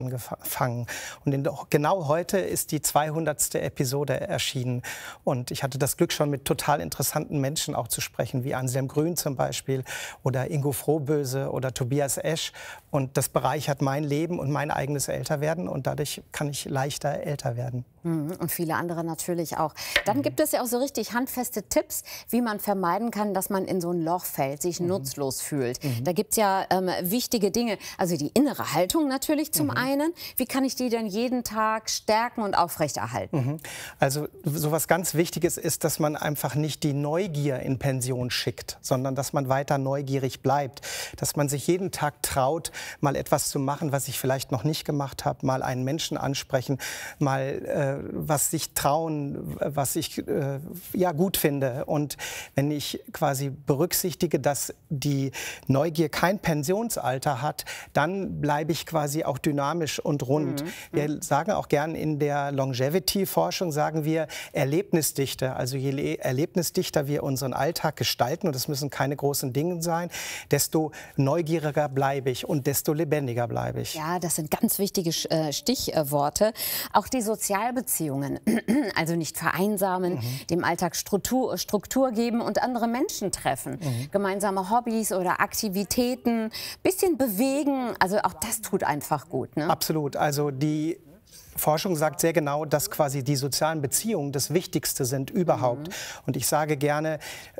angefangen. Und genau heute ist die 200. Episode erschienen. Und ich hatte das Glück, schon mit total interessanten Menschen auch zu sprechen, wie Anselm Grün zum Beispiel oder Ingo Frohböse oder Tobias Esch. Und das bereichert mein Leben und mein eigenes Älterwerden. Und dadurch kann ich leichter älter werden. Und viele andere natürlich auch. Dann gibt es ja auch so richtig handfeste Tipps, wie man vermeiden kann, dass man in so ein Loch fällt, sich nutzlos fühlt. Da gibt es ja wichtige Dinge. Also die innere Haltung natürlich zum einen. Wie kann ich die denn jeden Tag stärken und aufrechterhalten? Also so was ganz Wichtiges ist, dass man einfach nicht die Neugier in Pension schickt, sondern dass man weiter neugierig bleibt. Dass man sich jeden Tag traut, mal etwas zu machen, was ich vielleicht noch nicht gemacht habe, mal einen Menschen ansprechen, mal was sich trauen, was ich ja, gut finde. Und wenn ich quasi berücksichtige, dass die Neugier kein Pensionsalter hat, dann bleibe ich quasi auch dynamisch und rund. Wir sagen auch gern in der Longevity-Forschung, sagen wir Erlebnisdichte. Also je erlebnisdichter wir unseren Alltag gestalten, und das müssen keine großen Dinge sein, desto neugieriger bleibe ich und desto lebendiger bleibe ich. Ja, das sind ganz wichtige Stichworte. Auch die Sozialbeziehungen, also nicht vereinsamen, dem Alltag Struktur geben und andere Menschen treffen. Gemeinsame Hobbys oder Aktivitäten, bisschen bewegen, also auch das tut einfach gut, ne? Absolut. Also die Forschung sagt sehr genau, dass quasi die sozialen Beziehungen das Wichtigste sind überhaupt. Und ich sage gerne,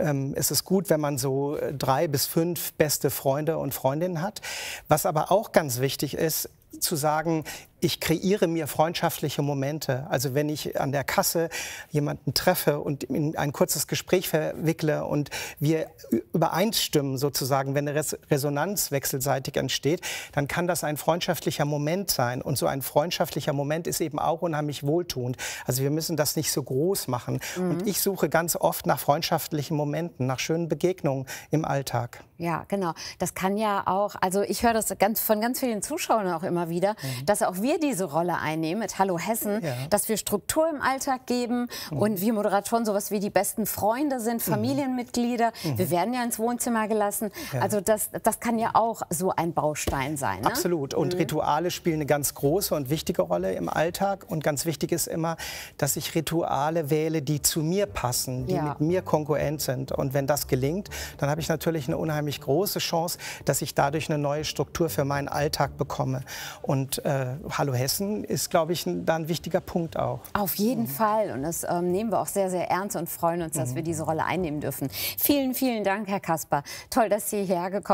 es ist gut, wenn man so 3 bis 5 beste Freunde und Freundinnen hat. Was aber auch ganz wichtig ist, zu sagen, ich kreiere mir freundschaftliche Momente. Also wenn ich an der Kasse jemanden treffe und in ein kurzes Gespräch verwickle und wir übereinstimmen sozusagen, wenn eine Resonanz wechselseitig entsteht, dann kann das ein freundschaftlicher Moment sein. Und so ein freundschaftlicher Moment ist eben auch unheimlich wohltuend. Also wir müssen das nicht so groß machen. Und ich suche ganz oft nach freundschaftlichen Momenten, nach schönen Begegnungen im Alltag. Ja, genau. Das kann ja auch, also ich höre das von ganz vielen Zuschauern auch immer wieder, dass auch wir diese Rolle einnehmen mit Hallo Hessen, dass wir Struktur im Alltag geben und wir Moderatoren sowas wie die besten Freunde sind, Familienmitglieder. Wir werden ja ins Wohnzimmer gelassen. Also das kann ja auch so ein Baustein sein, ne? Absolut. Und Rituale spielen eine ganz große und wichtige Rolle im Alltag. Und ganz wichtig ist immer, dass ich Rituale wähle, die zu mir passen, die mit mir kongruent sind. Und wenn das gelingt, dann habe ich natürlich eine unheimlich große Chance, dass ich dadurch eine neue Struktur für meinen Alltag bekomme. Und Hallo Hessen ist, glaube ich, da ein wichtiger Punkt auch. Auf jeden Fall. Und das nehmen wir auch sehr, sehr ernst und freuen uns, dass wir diese Rolle einnehmen dürfen. Vielen, vielen Dank, Herr Kasper. Toll, dass Sie hierher gekommen sind.